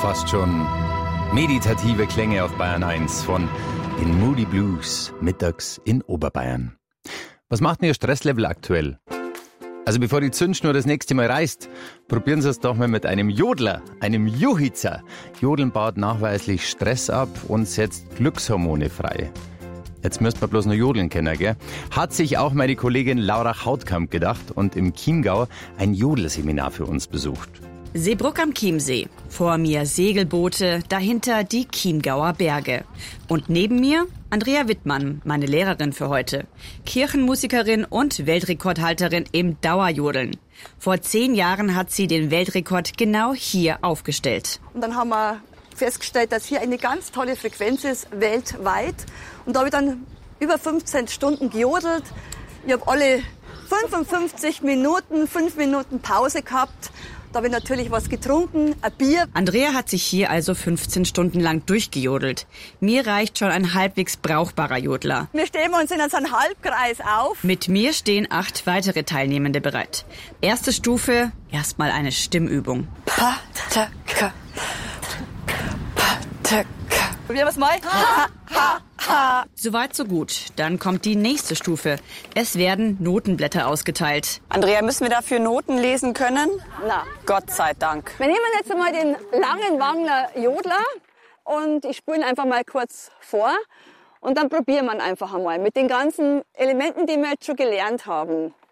fast schon meditative Klänge auf Bayern 1 von den Moody Blues, mittags in Oberbayern. Was macht denn Ihr Stresslevel aktuell? Also bevor die Zündschnur das nächste Mal reißt, probieren Sie es doch mal mit einem Jodler, einem Juhitzer. Jodeln baut nachweislich Stress ab und setzt Glückshormone frei. Jetzt müsst man bloß noch jodeln kennen, gell? Hat sich auch meine Kollegin Laura Hautkamp gedacht und im Chiemgau ein Jodelseminar für uns besucht. Seebruck am Chiemsee. Vor mir Segelboote, dahinter die Chiemgauer Berge. Und neben mir Andrea Wittmann, meine Lehrerin für heute. Kirchenmusikerin und Weltrekordhalterin im Dauerjodeln. Vor 10 Jahren hat sie den Weltrekord genau hier aufgestellt. Und dann haben wir festgestellt, dass hier eine ganz tolle Frequenz ist, weltweit. Und da habe ich dann über 15 Stunden gejodelt. Ich habe alle 55 Minuten, 5 Minuten Pause gehabt. Da habe ich natürlich was getrunken, ein Bier. Andrea hat sich hier also 15 Stunden lang durchgejodelt. Mir reicht schon ein halbwegs brauchbarer Jodler. Wir stellen uns in so einen Halbkreis auf. Mit mir stehen 8 weitere Teilnehmende bereit. Erste Stufe, erstmal eine Stimmübung. Pataka, Pataka. Probieren wir es mal. Ha, ha, ha. Soweit so gut. Dann kommt die nächste Stufe. Es werden Notenblätter ausgeteilt. Andrea, müssen wir dafür Noten lesen können? Na. Gott sei Dank. Wir nehmen jetzt einmal den langen Wangler Jodler und ich spule ihn einfach mal kurz vor. Und dann probieren wir ihn einfach einmal mit den ganzen Elementen, die wir jetzt schon gelernt haben.